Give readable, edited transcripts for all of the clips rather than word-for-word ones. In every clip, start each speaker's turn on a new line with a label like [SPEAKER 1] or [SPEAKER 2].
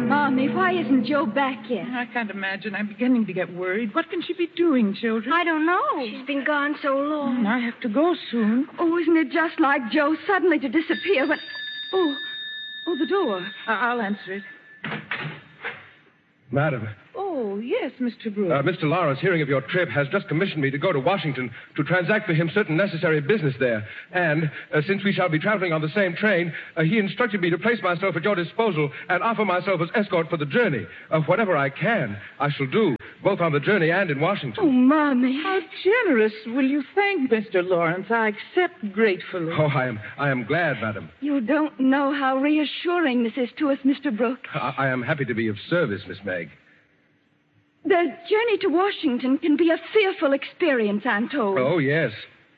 [SPEAKER 1] Mommy, why isn't Joe back yet?
[SPEAKER 2] I can't imagine. I'm beginning to get worried. What can she be doing, children?
[SPEAKER 1] I don't know.
[SPEAKER 3] She's been gone so long.
[SPEAKER 2] I have to go soon.
[SPEAKER 1] Oh, isn't it just like Joe suddenly to disappear when... Oh, the door.
[SPEAKER 2] I'll answer it.
[SPEAKER 4] Madam.
[SPEAKER 2] Oh, yes, Mr. Brooks.
[SPEAKER 4] Mr. Lawrence, hearing of your trip, has just commissioned me to go to Washington to transact for him certain necessary business there. And, since we shall be traveling on the same train, he instructed me to place myself at your disposal and offer myself as escort for the journey. Whatever I can, I shall do, both on the journey and in Washington.
[SPEAKER 1] Oh, Mommy.
[SPEAKER 2] How generous. Will you thank Mr. Lawrence? I accept gratefully.
[SPEAKER 4] Oh, I am glad, madam.
[SPEAKER 1] You don't know how reassuring this is to us, Mr. Brooks.
[SPEAKER 4] I am happy to be of service, Miss Meg.
[SPEAKER 1] The journey to Washington can be a fearful experience, I'm told.
[SPEAKER 4] Oh, yes.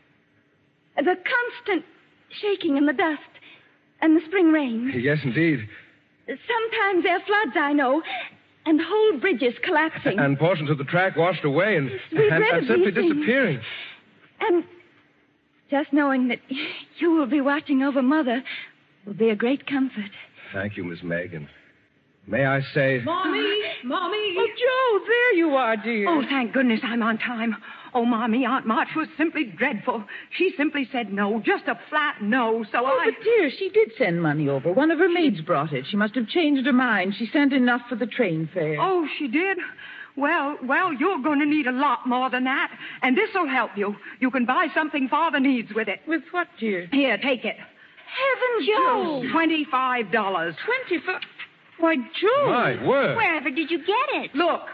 [SPEAKER 1] The constant shaking in the dust and the spring rain.
[SPEAKER 4] Yes, indeed.
[SPEAKER 1] Sometimes there are floods, I know, and whole bridges collapsing.
[SPEAKER 4] And portions of the track washed away and simply disappearing.
[SPEAKER 1] And just knowing that you will be watching over Mother will be a great comfort.
[SPEAKER 4] Thank you, Miss Meg, and may I say...
[SPEAKER 5] Mommy!
[SPEAKER 2] Oh, Joe, there you are, dear.
[SPEAKER 5] Oh, thank goodness I'm on time. Oh, Mommy, Aunt March was simply dreadful. She simply said no, just a flat no, so
[SPEAKER 2] But dear, she did send money over. One of her maids brought it. She must have changed her mind. She sent enough for the train fare.
[SPEAKER 5] Oh, she did? Well, you're going to need a lot more than that, and this'll help you. You can buy something Father needs with it.
[SPEAKER 2] With what, dear?
[SPEAKER 5] Here, take it.
[SPEAKER 1] Heavens, Joe!
[SPEAKER 5] $25.
[SPEAKER 2] 25... Why, Joe!
[SPEAKER 4] My word!
[SPEAKER 3] Wherever did you get it?
[SPEAKER 5] Look.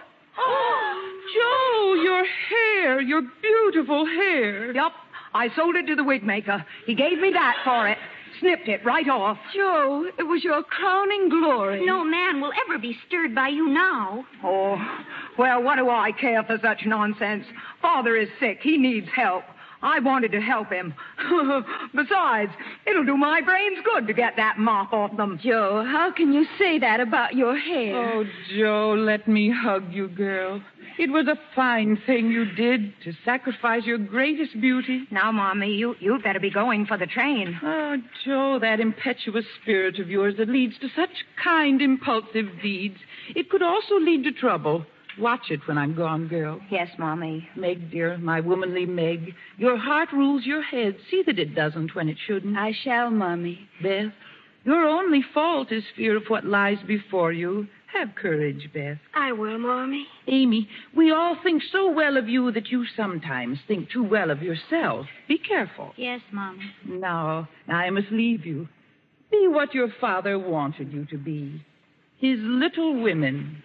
[SPEAKER 2] Oh, Joe, your hair, your beautiful hair.
[SPEAKER 5] Yup, I sold it to the wig maker. He gave me that for it. Snipped it right off.
[SPEAKER 1] Joe, it was your crowning glory.
[SPEAKER 3] No man will ever be stirred by you now.
[SPEAKER 5] Oh, well, what do I care for such nonsense? Father is sick. He needs help. I wanted to help him. Besides, it'll do my brains good to get that mop off them.
[SPEAKER 1] Joe, how can you say that about your hair?
[SPEAKER 2] Oh, Joe, let me hug you, girl. It was a fine thing you did to sacrifice your greatest beauty.
[SPEAKER 5] Now, Mommy, you'd better be going for the train.
[SPEAKER 2] Oh, Joe, that impetuous spirit of yours that leads to such kind, impulsive deeds. It could also lead to trouble. Watch it when I'm gone, girl.
[SPEAKER 5] Yes, Mommy.
[SPEAKER 2] Meg, dear, my womanly Meg, your heart rules your head. See that it doesn't when it shouldn't.
[SPEAKER 1] I shall, Mommy.
[SPEAKER 2] Beth, your only fault is fear of what lies before you. Have courage, Beth.
[SPEAKER 3] I will, Mommy.
[SPEAKER 2] Amy, we all think so well of you that you sometimes think too well of yourself. Be careful.
[SPEAKER 3] Yes, Mommy.
[SPEAKER 2] Now, I must leave you. Be what your father wanted you to be. His little women.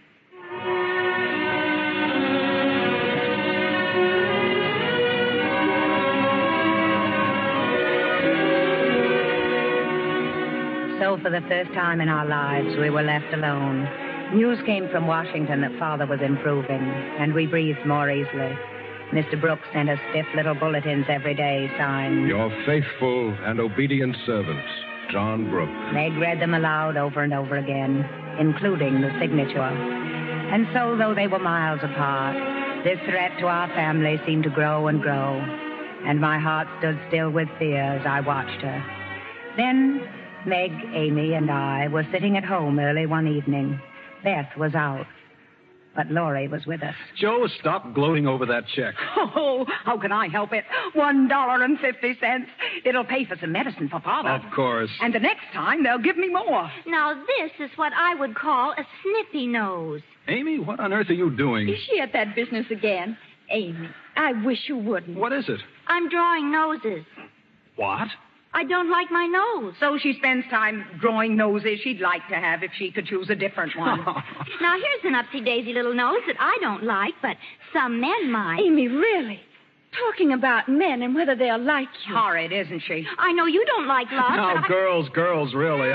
[SPEAKER 6] So for the first time in our lives, we were left alone. News came from Washington that Father was improving, and we breathed more easily. Mr. Brooks sent us stiff little bulletins every day, signed...
[SPEAKER 4] Your faithful and obedient servant, John Brooks.
[SPEAKER 6] Meg read them aloud over and over again, including the signature. And so, though they were miles apart, this threat to our family seemed to grow and grow, and my heart stood still with fear as I watched her. Then Meg, Amy, and I were sitting at home early one evening. Beth was out, but Laurie was with us.
[SPEAKER 7] Joe, stop gloating over that check.
[SPEAKER 5] Oh, how can I help it? $1.50. It'll pay for some medicine for Father.
[SPEAKER 7] Of course.
[SPEAKER 5] And the next time, they'll give me more.
[SPEAKER 3] Now, this is what I would call a snippy nose.
[SPEAKER 7] Amy, what on earth are you doing?
[SPEAKER 1] Is she at that business again? Amy, I wish you wouldn't.
[SPEAKER 7] What is it?
[SPEAKER 3] I'm drawing noses.
[SPEAKER 7] What?
[SPEAKER 3] I don't like my nose.
[SPEAKER 5] So she spends time drawing noses she'd like to have if she could choose a different one.
[SPEAKER 3] Now, here's an upsy-daisy little nose that I don't like, but some men might.
[SPEAKER 1] Amy, really? Talking about men and whether they'll like you.
[SPEAKER 5] Horrid, isn't she?
[SPEAKER 3] I know you don't like love.
[SPEAKER 7] Now,
[SPEAKER 3] but
[SPEAKER 7] girls, really.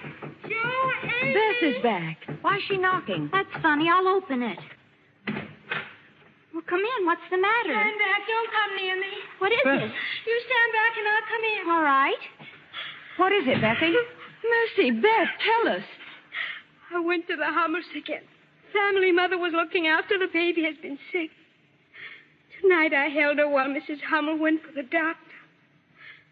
[SPEAKER 1] Beth is back.
[SPEAKER 5] Why is she knocking?
[SPEAKER 3] That's funny. I'll open it. Well, come in. What's the matter?
[SPEAKER 8] Stand back. Don't come near me.
[SPEAKER 3] What is
[SPEAKER 7] Beth.
[SPEAKER 3] it?
[SPEAKER 8] You stand back and I'll come in.
[SPEAKER 3] All right.
[SPEAKER 5] What is it, Bessie?
[SPEAKER 1] Mercy, Beth, tell us.
[SPEAKER 8] I went to the Hummers again. Family mother was looking after the baby has been sick. Tonight I held her while Mrs. Hummel went for the doctor.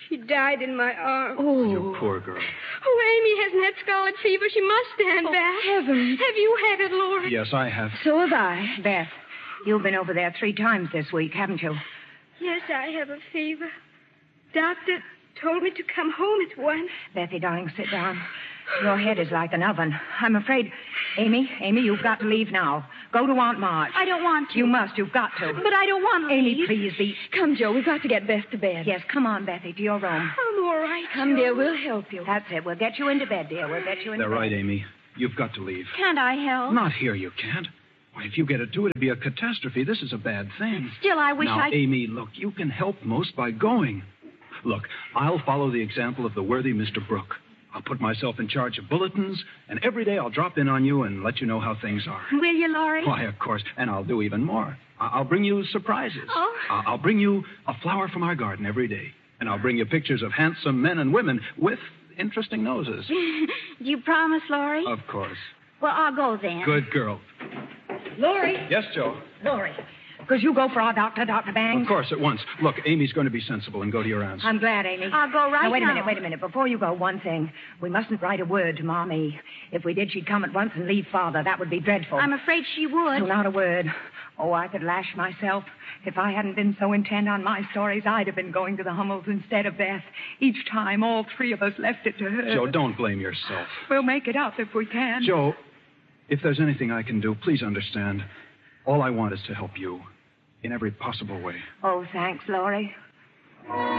[SPEAKER 8] She died in my arms.
[SPEAKER 7] You poor girl.
[SPEAKER 8] Oh, Amy hasn't had scarlet fever. She must stand back.
[SPEAKER 1] Heavens.
[SPEAKER 8] Have you had it, Lori?
[SPEAKER 7] Yes, I have.
[SPEAKER 1] So have I.
[SPEAKER 6] Beth, you've been over there 3 times this week, haven't you?
[SPEAKER 8] Yes, I have a fever. Doctor told me to come home at once.
[SPEAKER 6] Bethy, darling, sit down. Your head is like an oven. I'm afraid... Amy, you've got to leave now. Go to Aunt March.
[SPEAKER 3] I don't want to.
[SPEAKER 6] You must. You've got to.
[SPEAKER 3] But I don't want to
[SPEAKER 6] Amy,
[SPEAKER 3] leave.
[SPEAKER 6] please, be...
[SPEAKER 1] Come, Joe. We've got to get Beth to bed.
[SPEAKER 6] Yes, come on, Bethy, to your room.
[SPEAKER 8] I'm all right.
[SPEAKER 1] Come, dear. We'll help you.
[SPEAKER 6] That's it. We'll get you into bed, dear. We'll get you into
[SPEAKER 7] They're
[SPEAKER 6] bed.
[SPEAKER 7] right, Amy. You've got to leave.
[SPEAKER 3] Can't I help?
[SPEAKER 7] Not here, you can't. Why, if you get it too, it'd be a catastrophe. This is a bad thing.
[SPEAKER 3] Still, I wish
[SPEAKER 7] now,
[SPEAKER 3] I...
[SPEAKER 7] Amy, look, you can help most by going. Look, I'll follow the example of the worthy Mr. Brooke. I'll put myself in charge of bulletins, and every day I'll drop in on you and let you know how things are.
[SPEAKER 3] Will you, Laurie?
[SPEAKER 7] Why, of course. And I'll do even more. I'll bring you surprises.
[SPEAKER 3] Oh.
[SPEAKER 7] I'll bring you a flower from our garden every day. And I'll bring you pictures of handsome men and women with interesting noses.
[SPEAKER 3] Do you promise, Laurie?
[SPEAKER 7] Of course.
[SPEAKER 3] Well, I'll go then.
[SPEAKER 7] Good girl.
[SPEAKER 6] Laurie.
[SPEAKER 7] Yes, Joe?
[SPEAKER 6] Laurie. Could you go for our doctor, Dr. Bangs?
[SPEAKER 7] Of course, at once. Look, Amy's going to be sensible and go to your aunt's.
[SPEAKER 6] I'm glad, Amy.
[SPEAKER 3] I'll go right
[SPEAKER 6] now. Wait a
[SPEAKER 3] now.
[SPEAKER 6] minute. Before you go, one thing. We mustn't write a word to Mommy. If we did, she'd come at once and leave Father. That would be dreadful.
[SPEAKER 3] I'm afraid she would.
[SPEAKER 6] No, not a word. Oh, I could lash myself. If I hadn't been so intent on my stories, I'd have been going to the Hummels instead of Beth. Each time, all 3 of us left it to her.
[SPEAKER 7] Joe, don't blame yourself.
[SPEAKER 5] We'll make it up if we can.
[SPEAKER 7] Joe, if there's anything I can do, please understand. All I want is to help you in every possible way.
[SPEAKER 6] Oh, thanks, Laurie.